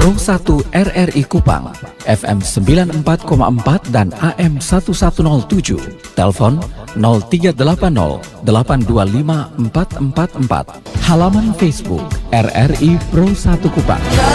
Pro 1 RRI Kupang, FM 94,4 dan AM 1107. Telepon 0380 825 444. Halaman Facebook RRI Pro 1 Kupang.